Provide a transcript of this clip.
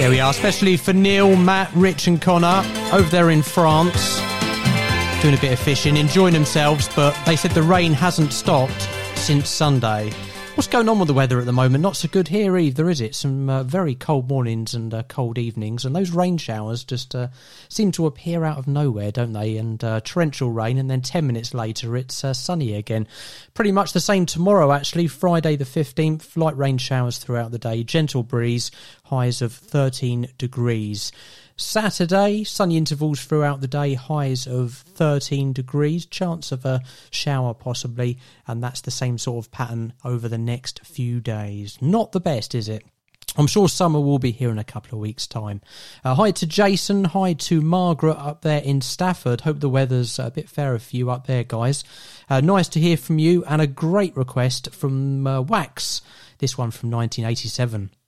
There we are, especially for Neil, Matt, Rich and Connor over there in France, doing a bit of fishing, enjoying themselves, but they said the rain hasn't stopped since Sunday. What's going on with the weather at the moment? Not so good here either, is it? Some very cold mornings and cold evenings, and those rain showers just seem to appear out of nowhere, don't they? And torrential rain, and then 10 minutes later it's sunny again. Pretty much the same tomorrow, actually. Friday the 15th, light rain showers throughout the day, gentle breeze, highs of 13 degrees. Saturday, sunny intervals throughout the day, highs of 13 degrees, chance of a shower possibly, and that's the same sort of pattern over the next few days. Not the best, is it? I'm sure summer will be here in a couple of weeks' time. Hi to Jason, hi to Margaret up there in Stafford. Hope the weather's a bit fairer for you up there, guys. Nice to hear from you, and a great request from Wax, this one from 1987.